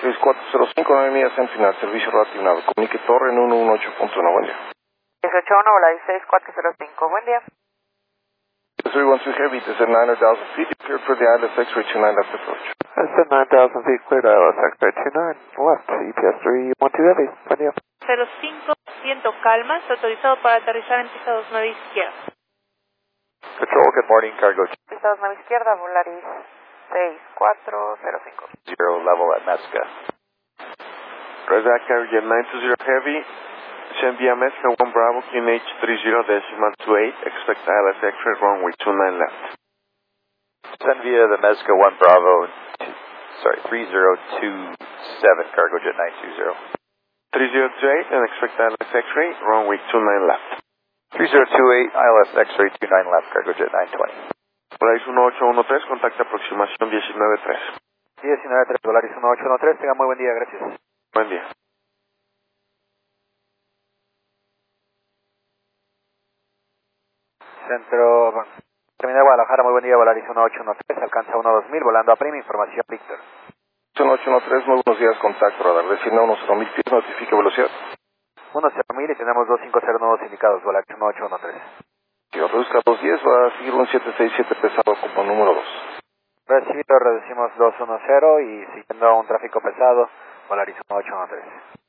16405, 9 millas en final, servicio relativo nave. Comunique torre en 118.1, buen día. 181, Volaris 6405, buen día. 312 Heavy, desde 9,000 feet, cleared for the ILS X-ray 29 left approach. Desde 9,000 feet, cleared ILS X-ray 29 left, EPS 312 Heavy, buen día. 05, viento calma, está autorizado para aterrizar en pista 29 izquierda. Control, good morning, cargo. Pista 29 izquierda, Volaris 6405. 0 level at Mezca. Roger, Carrier 920 Heavy, send via Mezca 1 Bravo, QNH 30.28, expect ILS X-ray runway 29 left. Send via the Mezca 1 Bravo, 3027, cargo jet 920. 3028 and expect ILS X-ray, runway 29 left. 3028, ILS X-ray 29 left, cargo jet 920. Volaris 1813, contacta aproximación 193. 193, Volaris 1813, tenga muy buen día, gracias. Buen día. Centro, bueno, terminal de Guadalajara, muy buen día, Volaris 1813, alcanza 12000, volando a prima, información Víctor. 1813, muy buenos días, contacto radar, designado 10.000 pies, notifique velocidad. 10.000 y tenemos 250 nudos indicados, Volaris 1813. Si reduzca 210, va a seguir un 767 pesado como número 2. Recibido, reducimos 210 y siguiendo un tráfico pesado, Volaris 1813.